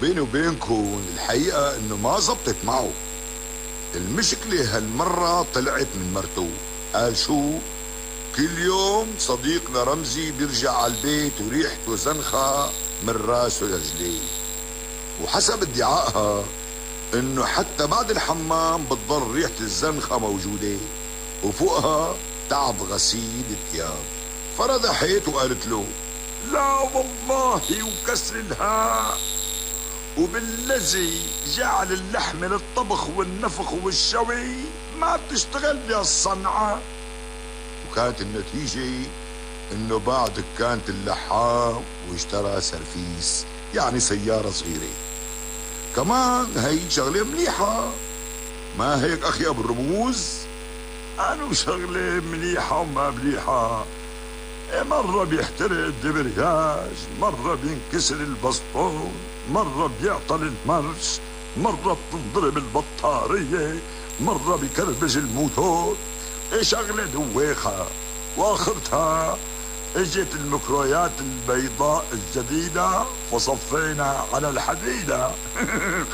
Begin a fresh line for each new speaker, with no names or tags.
وبيني وبينكم الحقيقة انه ما زبطت معه. المشكلة هالمرة طلعت من مرته. قال شو؟ كل يوم صديقنا رمزي بيرجع على البيت وريحته زنخة من راسه لرجليه، وحسب ادعائها انه حتى بعد الحمام بتضل ريحة الزنخة موجودة، وفوقها تعب غسيل الثياب. فردحت وقالت له لا والله وكسر الهاء، وبالذي جعل اللحم للطبخ والنفخ والشوي ما بتشتغل بهالصنعة. وكانت النتيجة انه باع دكانة اللحام واشترى سرفيس، يعني سيارة صغيرة. كمان هي شغلة مليحة، ما هيك اخي ابو الرموز؟ قالوا شغلة مليحة وما مليحة. مرة بيحترق الدبرياج، مرة بينكسر البسطون، مرة بيعطل المرش، مرة بتنضرب البطارية، مرة بيكربج الموتور. شغلة دويخة. واخرتها اجت المكرويات البيضاء الجديدة فصفينا على الحديدة.